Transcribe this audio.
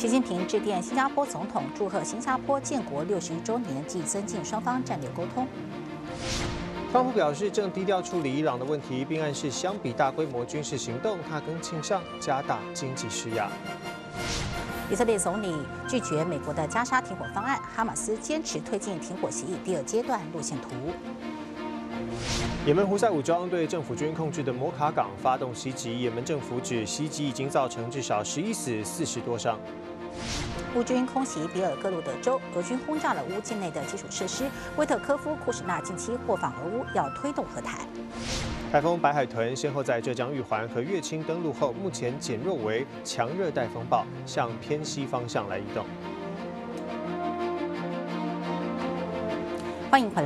习近平致电新加坡总统，祝贺新加坡建国61周年及增进双方战略沟通。 特朗普表示正低调处理伊朗的问题，并暗示相比大规模军事行动，他更倾向加大经济施压。 以色列总理拒绝美国的加沙停火方案，哈马斯坚持推进停火协议第2阶段路线图。 也门胡塞武装对政府军控制的摩卡港发动袭击，也门政府指袭击已经造成至少11死、40多伤。 乌军空袭比尔格鲁德州，俄军轰炸了乌境内的基础设施。威特科夫、库什纳近期或访俄乌，要推动和谈。 台风白海豚先后在浙江玉环和乐清登陆后，目前减弱为强热带风暴，向偏西方向来移动。 欢迎回来。